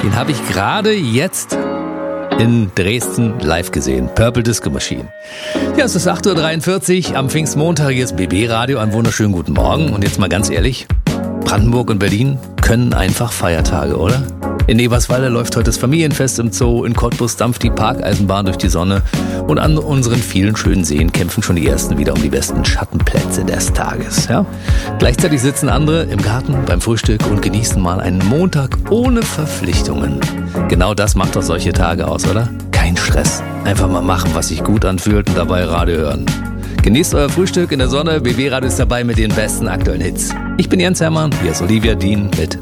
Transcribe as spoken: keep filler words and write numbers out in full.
Den habe ich gerade jetzt in Dresden live gesehen. Purple Disco Machine. Ja, es ist acht Uhr dreiundvierzig am Pfingstmontag. Hier ist B B Radio. Einen wunderschönen guten Morgen. Und jetzt mal ganz ehrlich, Brandenburg und Berlin können einfach Feiertage, oder? In Eberswalde läuft heute das Familienfest im Zoo, in Cottbus dampft die Parkeisenbahn durch die Sonne und an unseren vielen schönen Seen kämpfen schon die Ersten wieder um die besten Schattenplätze des Tages. Ja? Gleichzeitig sitzen andere im Garten beim Frühstück und genießen mal einen Montag ohne Verpflichtungen. Genau das macht doch solche Tage aus, oder? Kein Stress. Einfach mal machen, was sich gut anfühlt und dabei Radio hören. Genießt euer Frühstück in der Sonne. B B Radio ist dabei mit den besten aktuellen Hits. Ich bin Jens Hermann, hier ist Olivia Dean mit